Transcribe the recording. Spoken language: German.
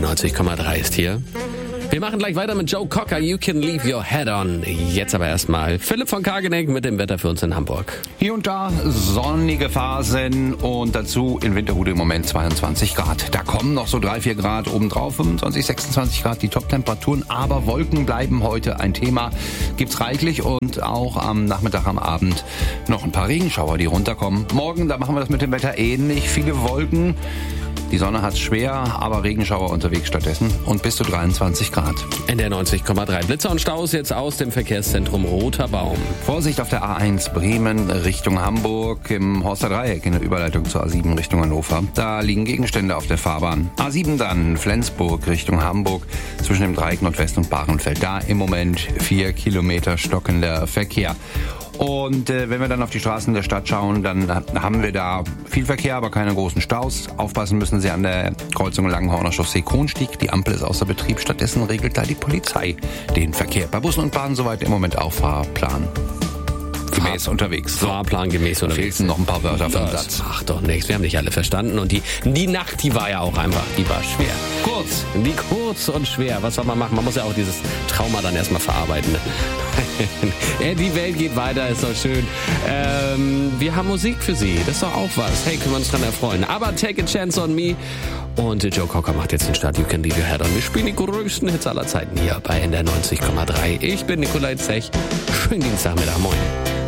90,3 ist hier. Wir machen gleich weiter mit Joe Cocker, You Can Leave Your Head On. Jetzt aber erstmal Philipp von Kargeneck mit dem Wetter für uns in Hamburg. Hier und da sonnige Phasen und dazu in Winterhude im Moment 22 Grad. Da kommen noch so 3-4 Grad obendrauf, 25, 26 Grad die Top-Temperaturen. Aber Wolken bleiben heute ein Thema. Gibt's reichlich und auch am Nachmittag, am Abend noch ein paar Regenschauer, die runterkommen. Morgen, da machen wir das mit dem Wetter ähnlich. Viele Wolken. Die Sonne hat's schwer, aber Regenschauer unterwegs stattdessen und bis zu 23 Grad. In der 90,3 Blitzer und Staus jetzt aus dem Verkehrszentrum Roter Baum. Vorsicht auf der A1 Bremen Richtung Hamburg im Horster Dreieck in der Überleitung zur A7 Richtung Hannover. Da liegen Gegenstände auf der Fahrbahn. A7 dann Flensburg Richtung Hamburg zwischen dem Dreieck Nordwest und Bahrenfeld. Da im Moment 4 Kilometer stockender Verkehr. Und wenn wir dann auf die Straßen der Stadt schauen, dann haben wir da viel Verkehr, aber keine großen Staus. Aufpassen müssen Sie an der Kreuzung Langenhorner Chaussee Kronstieg. Die Ampel ist außer Betrieb. Stattdessen regelt da die Polizei den Verkehr. Bei Bussen und Bahnen soweit im Moment auch Fahrplan. Gemäß unterwegs. Fahrplan gemäß unterwegs. Fehlten noch ein paar Wörter vom Satz. Das macht doch nichts. Wir haben nicht alle verstanden. Und die Nacht, die war ja auch einfach, die war schwer. Kurz und schwer. Was soll man machen? Man muss ja auch dieses Trauma dann erstmal verarbeiten. Die Welt geht weiter, ist doch schön. Wir haben Musik für Sie. Das ist doch auch was. Hey, können wir uns dran erfreuen. Aber Take a Chance on Me. Und Joe Cocker macht jetzt den Start. You Can Leave Your Head On. Wir spielen die größten Hits aller Zeiten hier bei NDR 90,3. Ich bin Nikolai Zech. Schönen Dienstagmittag. Moin.